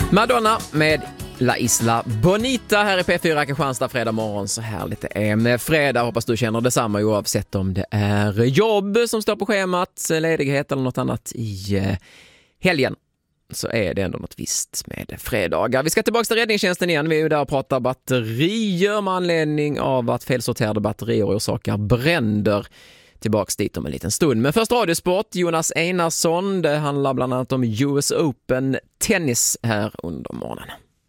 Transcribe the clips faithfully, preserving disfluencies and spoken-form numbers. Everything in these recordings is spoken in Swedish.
Madonna med La Isla Bonita här i P fyra Kristianstad fredag morgon. Så härligt det är med fredag. Hoppas du känner detsamma oavsett om det är jobb som står på schemat, ledighet eller något annat i helgen. Så är det ändå något visst med fredagar. Vi ska tillbaka till räddningstjänsten igen. Vi är ju där och pratar batterier med anledning av att felsorterade batterier orsakar bränder. Tillbaks dit om en liten stund. Men först radiosport, Jonas Einarsson. Det handlar bland annat om U S Open tennis här under morgonen.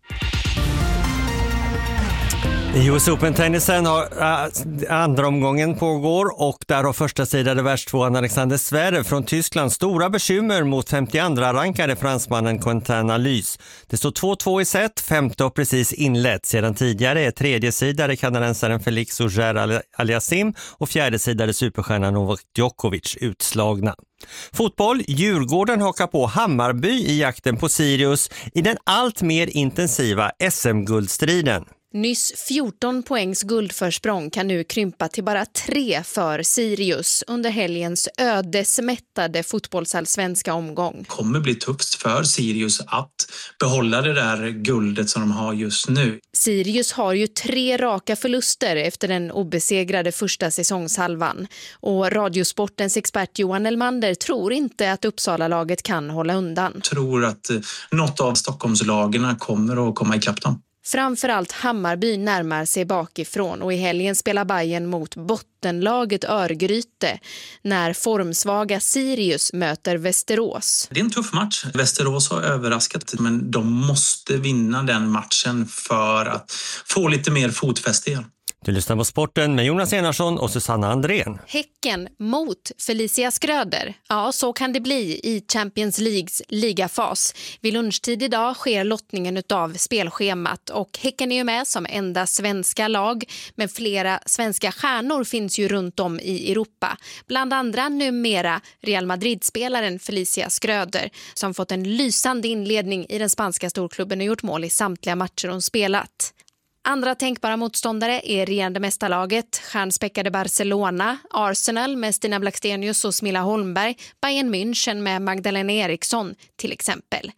U S Open-tennisen har äh, andra omgången pågår och där har första sidade världstvåan Alexander Zverev från Tyskland stora bekymmer mot femtioandra rankade fransmannen Quentin Alys. Det står två två i set, femte och precis inlett. Sedan tidigare är tredje sidare kanadensaren Felix Auger-Aliassime och fjärde sidare superstjärnan Novak Djokovic utslagna. Fotboll, Djurgården hakar på Hammarby i jakten på Sirius i den allt mer intensiva S M-guldstriden. Nyss fjorton poängs guldförsprång kan nu krympa till bara tre för Sirius under helgens ödesmättade fotbollsallsvenska omgång. Det kommer bli tufft för Sirius att behålla det där guldet som de har just nu. Sirius har ju tre raka förluster efter den obesegrade första säsongshalvan. Och Radiosportens expert Johan Elmander tror inte att Uppsala-laget kan hålla undan. Jag tror att något av Stockholmslagarna kommer att komma ikapp dem. Framförallt Hammarby närmar sig bakifrån och i helgen spelar Bayern mot bottenlaget Örgryte när formsvaga Sirius möter Västerås. Det är en tuff match. Västerås har överraskat men de måste vinna den matchen för att få lite mer fotfäste igen. Du lyssnar på Sporten med Jonas Enarsson och Susanna Andrén. Häcken mot Felicia Skröder. Ja, så kan det bli i Champions Leagues ligafas. Vid lunchtid idag sker lottningen av spelschemat och Häcken är ju med som enda svenska lag. Men flera svenska stjärnor finns ju runt om i Europa. Bland andra numera Real Madrid-spelaren Felicia Skröder som fått en lysande inledning i den spanska storklubben och gjort mål i samtliga matcher hon spelat. Andra tänkbara motståndare är regerande mästarlaget, stjärnspäckade Barcelona, Arsenal med Stina Blackstenius och Smilla Holmberg, Bayern München med Magdalena Eriksson till exempel.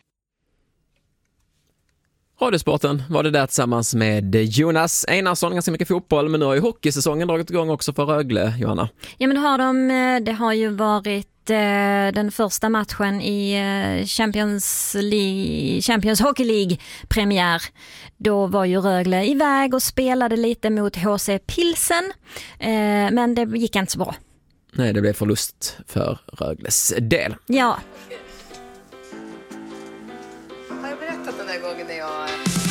Radiosporten var det där tillsammans med Jonas Einarsson. Ganska mycket fotboll, men nu har ju hockeysäsongen dragit igång också för Rögle, Johanna. Ja, men det har de. Det har ju varit den första matchen i Champions League, Champions Hockey League premiär. Då var ju Rögle iväg och spelade lite mot H C Pilsen, men det gick inte så bra. Nej, det blev förlust för Rögles del. Ja. Har jag berättat den där gången när jag